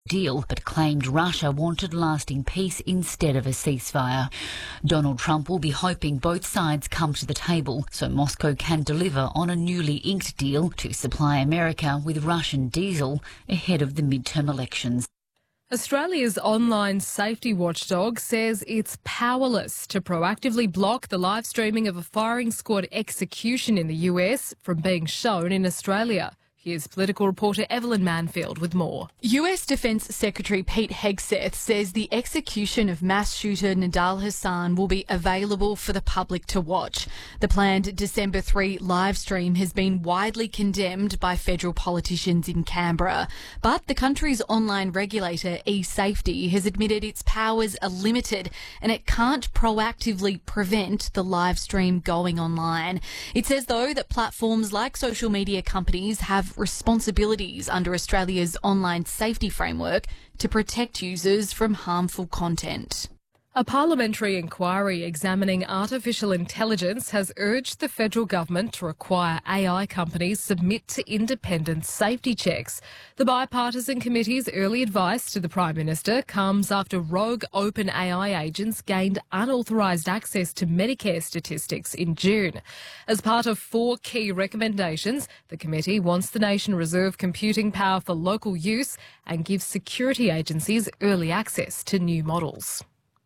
deal, but claimed Russia wanted lasting peace instead of a ceasefire. Donald Trump will be hoping both sides come to the table so Moscow can deliver on a newly inked deal to supply America with Russian diesel ahead of the midterm elections. Australia's online safety watchdog says it's powerless to proactively block the live streaming of a firing squad execution in the US from being shown in Australia. Here's political reporter Evelyn Manfield with more. US Defence Secretary Pete Hegseth says the execution of mass shooter Nidal Hasan will be available for the public to watch. The planned December 3 live stream has been widely condemned by federal politicians in Canberra. But the country's online regulator, eSafety, has admitted its powers are limited and it can't proactively prevent the live stream going online. It says, though, that platforms like social media companies have responsibilities under Australia's online safety framework to protect users from harmful content. A parliamentary inquiry examining artificial intelligence has urged the federal government to require AI companies submit to independent safety checks. The bipartisan committee's early advice to the Prime Minister comes after rogue OpenAI agents gained unauthorised access to Medicare statistics in June. As part of 4 key recommendations, the committee wants the nation reserve computing power for local use and give security agencies early access to new models.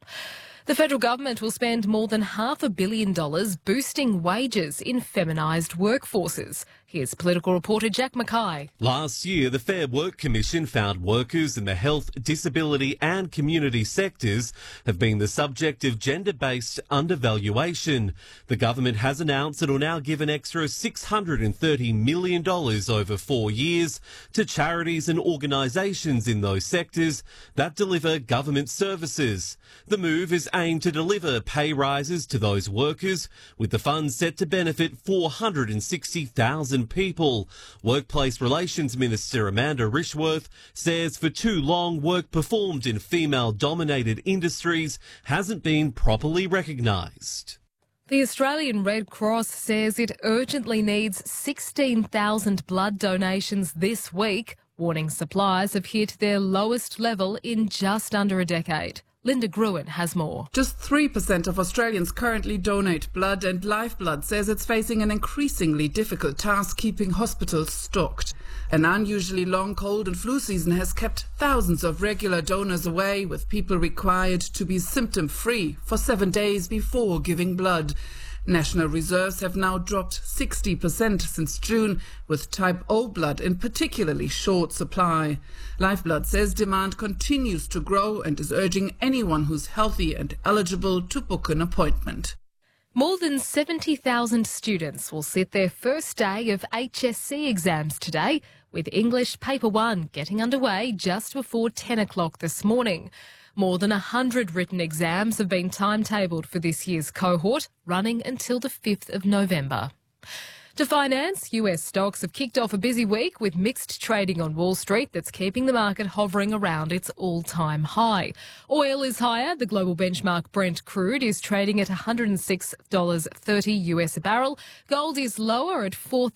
The federal government will spend more than $500 million boosting wages in feminised workforces. Here's political reporter Jack Mackay. Last year, the Fair Work Commission found workers in the health, disability and community sectors have been the subject of gender-based undervaluation. The government has announced it will now give an extra $630 million over 4 years to charities and organisations in those sectors that deliver government services. The move is aimed to deliver pay rises to those workers, with the funds set to benefit 460,000 people. Workplace Relations Minister Amanda Rishworth says for too long work performed in female-dominated industries hasn't been properly recognised. The Australian Red Cross says it urgently needs 16,000 blood donations this week, warning supplies have hit their lowest level in just under a decade. Linda Gruen has more. Just 3% of Australians currently donate blood, and Lifeblood says it's facing an increasingly difficult task keeping hospitals stocked. An unusually long cold and flu season has kept thousands of regular donors away, with people required to be symptom-free for 7 days before giving blood. National reserves have now dropped 60% since June, with type O blood in particularly short supply. Lifeblood says demand continues to grow and is urging anyone who's healthy and eligible to book an appointment. More than 70,000 students will sit their first day of HSC exams today, with English Paper 1 getting underway just before 10 o'clock this morning. More than 100 written exams have been timetabled for this year's cohort, running until the 5th of November. To finance, US stocks have kicked off a busy week with mixed trading on Wall Street that's keeping the market hovering around its all-time high. Oil is higher. The global benchmark Brent crude is trading at $106.30 US a barrel. Gold is lower at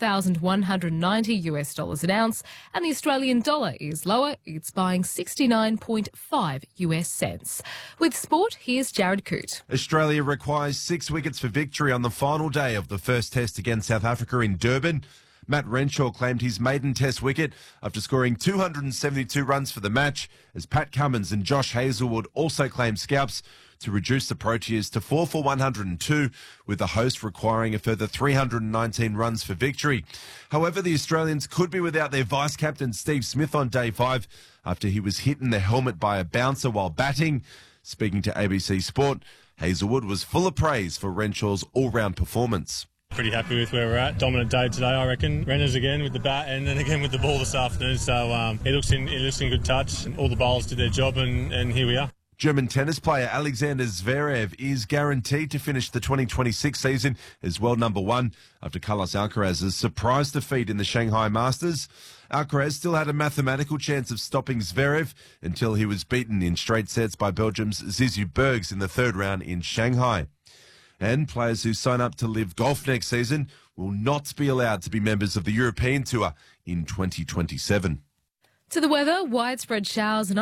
$4,190 US dollars an ounce. And the Australian dollar is lower. It's buying 69.5 US cents. With sport, here's Jared Coote. Australia requires 6 wickets for victory on the final day of the first test against South Africa in Durban. Matt Renshaw claimed his maiden test wicket after scoring 272 runs for the match, as Pat Cummins and Josh Hazlewood also claimed scalps to reduce the Proteas to 4 for 102, with the host requiring a further 319 runs for victory. However, the Australians could be without their vice-captain Steve Smith on day 5 after he was hit in the helmet by a bouncer while batting. Speaking to ABC Sport, Hazlewood was full of praise for Renshaw's all-round performance. Pretty happy with where we're at. Dominant day today, I reckon. Renners again with the bat and then again with the ball this afternoon. So it looks in good touch. All the bowlers did their job and here we are. German tennis player Alexander Zverev is guaranteed to finish the 2026 season as world number 1 after Carlos Alcaraz's surprise defeat in the Shanghai Masters. Alcaraz still had a mathematical chance of stopping Zverev until he was beaten in straight sets by Belgium's Zizou Bergs in the 3rd round in Shanghai. And players who sign up to Live Golf next season will not be allowed to be members of the European Tour in 2027. To the weather, widespread showers and